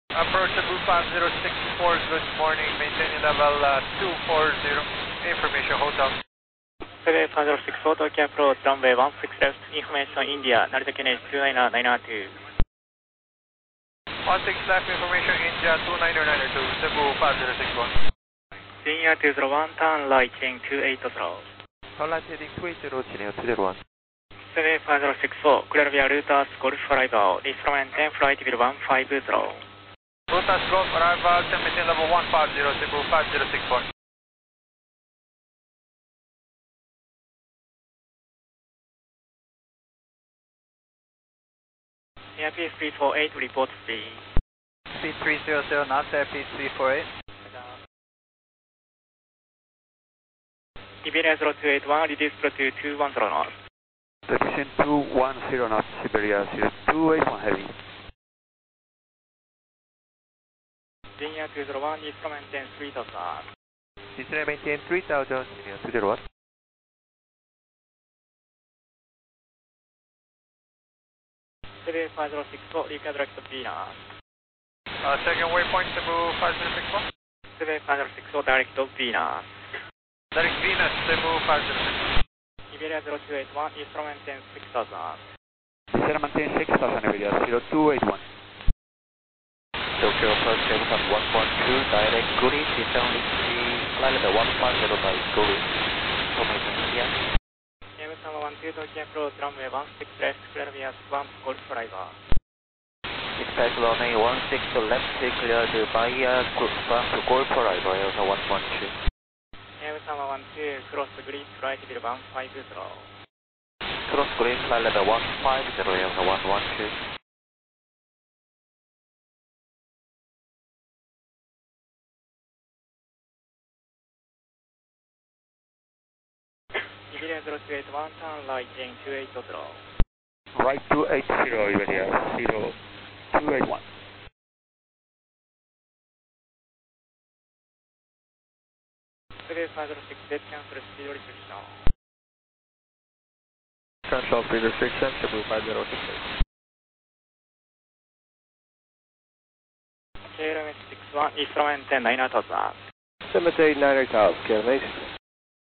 Approach Cebu 5064, good morning, maintaining level 240, information hotel. Cebu 5064, Tokyo approach, runway 16 left, information India, Narita Kennedy 29992. 16 left, information India 29992, Cebu 5061. Senior 201, turn right heading 280. Turn right heading 280, 진행 201. Cebu 5064, clear via Lotus Golf arrival, this from 10, flight level 150. Lotus Golf arrival, temperature level 150, Cebu 5064. Airfield 348, report speed. Speed 300, knots, Airfield 348. Iberia 0281, reduce to 210 knots. Precision 210 knots, Siberia 0281 heavy. Senior 201, this from 10, 3000. Cincinnati maintain 3000, 진행 201. Cebu 5064, recap direct to Venus. Second waypoint, Cebu 5064. Cebu 5064, direct to Venus. Direct Venus, Cebu 5064. Iberia 0281, east from 10, 6000. Cincinnati maintain 6000, Iberia 0281. Tokyo approach 112, direct Guri, descend flight level 150 by Guri. Information India. Yamaha 12, Tokyo approach, runway 16 left, clear via Swamp Golf arrival. Expect runway 16 left, cleared via Swamp Golf arrival, Yamaha 112. Yamaha 12, cross green, flight level 150. Cross green, flight level 150, Yamaha 112. Iberia 0281, turn right heading 280. Right 280, Iberia 0281. Cebu 506, cancel speed restriction. Cancel speed restriction, Cebu 5068. KLM 61, east from 10, 9000. Cemetery 9000, KLM